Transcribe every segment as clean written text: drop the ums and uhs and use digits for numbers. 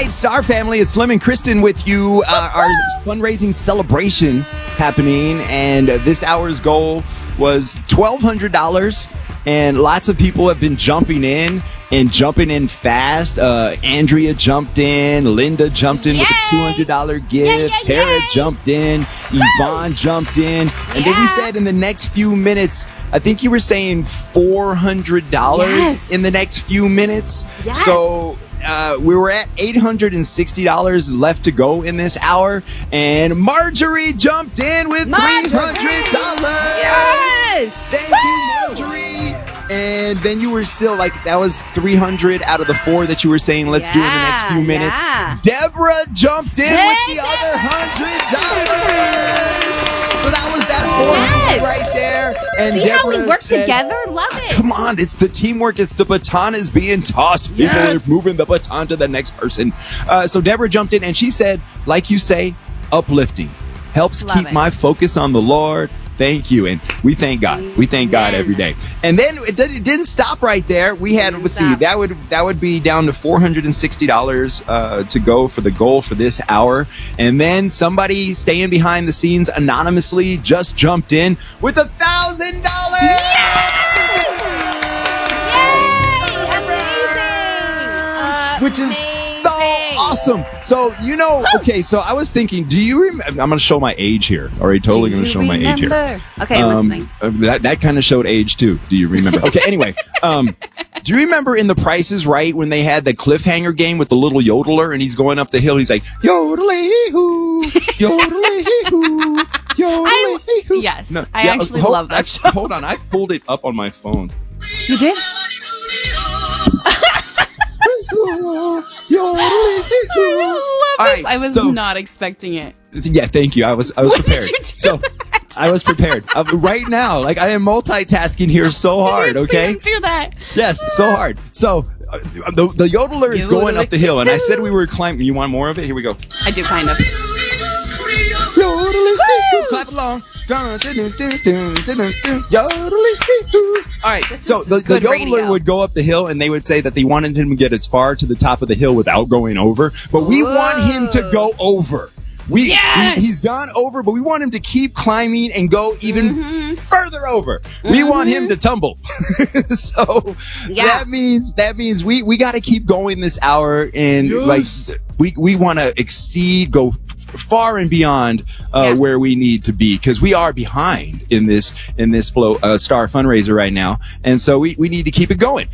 right, Star Family, it's Slim and Kristen with you. Our fundraising celebration happening, and this hour's goal was $1,200, and lots of people have been jumping in fast. Andrea jumped in, Linda jumped in with a $200 gift, Tara jumped in, Yvonne jumped in, and then we said in the next few minutes, I think you were saying $400 in the next few minutes. So we were at $860 left to go in this hour, and Marjorie jumped in with $300. Yes! Thank you, Marjorie. And then you were still like, that was 300 out of the 4 that you were saying, let's do in the next few minutes. Deborah jumped in with the other $100. So that was that 400 right there. And see Deborah how we work said, together? Love it. Come on, it's the teamwork. It's the baton is being tossed. People are moving the baton to the next person. So Deborah jumped in and she said, like you say, uplifting. Helps keep my focus on the Lord. Thank you. And we thank God. We thank God every day. And then it didn't stop right there. We had, let's see, that would be down to $460 to go for the goal for this hour. And then somebody staying behind the scenes anonymously just jumped in with $1,000. Which is so awesome. So, okay, so I was thinking, do you remember? I'm going to show my age here. Already totally going to show my age here. Okay, listening. That kind of showed age too. Do you remember? Okay, anyway. Do you remember in The Price is Right when they had the cliffhanger game with the little yodeler and he's going up the hill? He's like, yodelee-hoo, yodelee-hoo, yodelee-hoo. Yes, no, I actually love that show. Hold on, I pulled it up on my phone. You did? I was not expecting it. Yeah, thank you. I was prepared. Did you do that? I was prepared. Right now, like I am multitasking here so hard. Okay, do that. Yes, so hard. So the yodeler is going up the hill, and I said we were climbing. You want more of it? Here we go. I do kind of. Clap along. All right, so the yodeler would go up the hill and they would say that they wanted him to get as far to the top of the hill without going over, but we want him to go over. He's gone over, but we want him to keep climbing and go even further over. We want him to tumble. So that means we got to keep going this hour, and like we want to go far and beyond where we need to be, because we are behind in this Flow Star fundraiser right now, and so we need to keep it going.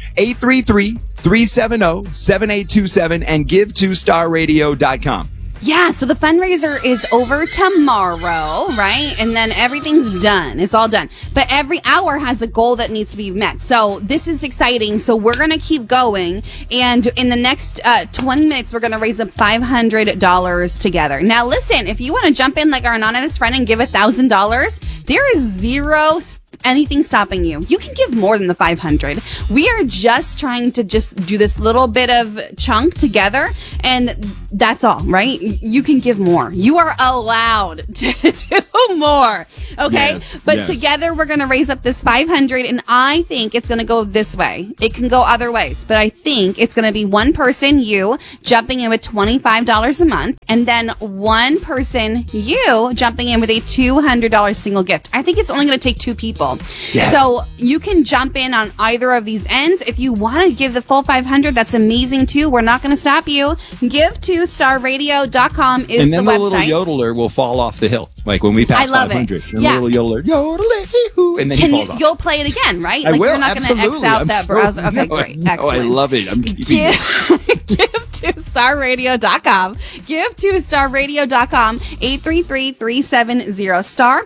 833-370-7827 and give to starradio.com. Yeah, so the fundraiser is over tomorrow, right? And then everything's done. It's all done. But every hour has a goal that needs to be met. So this is exciting. So we're going to keep going. And in the next 20 minutes, we're going to raise up $500 together. Now, listen, if you want to jump in like our anonymous friend and give $1,000, there is zero anything stopping you. You can give more than the 500. We are just trying to just do this little bit of chunk together, and that's all, right? You can give more. You are allowed to do more. Okay? But together we're going to raise up this 500, and I think it's going to go this way. It can go other ways, but I think it's going to be one person, you, jumping in with $25 a month, and then one person, you, jumping in with a $200 single gift. I think it's only going to take 2 people. So you can jump in on either of these ends. If you want to give the full 500, that's amazing too. We're not going to stop you. Give to starradio.com is the website. And then the little yodeler will fall off the hill. Like when we pass 500. The little yodeler, yodelee-hoo, and then he falls off. You'll play it again, right? I like will, you're not going to X out that browser. Okay, great. Excellent. I love it. I'm keeping Give to starradio.com. Give to starradio.com. 833-370-STAR.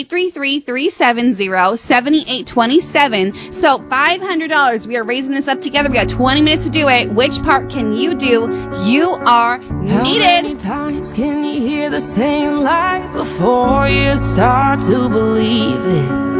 833-370-7827. So $500. We are raising this up together. We got 20 minutes to do it. Which part can you do? You are needed. How many times can you hear the same lie before you start to believe it?